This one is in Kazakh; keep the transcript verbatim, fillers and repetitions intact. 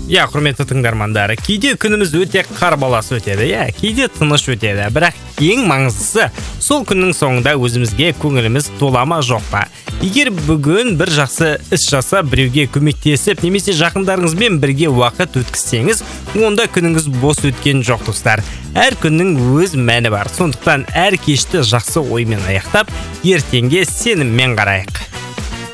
Я, құрметті тыңдармандар, кейде күніміз өте қарбалас өтеді, я, кейде тыныш өтеді, бірақ ең маңыздысы сол күннің соңында өзімізге көңіліміз тола ма жоқ па. Егер бүгін бір жақсы іс жасап, біреуге көмектесіп, немесе жақындарыңызбен бірге уақыт өткізсеңіз, онда күніңіз бос өткен жоқ, достар. Әр күннің өз мәні бар, сондықтан әр кешті жақсы оймен аяқтап, ертеңге сеніммен қарайық.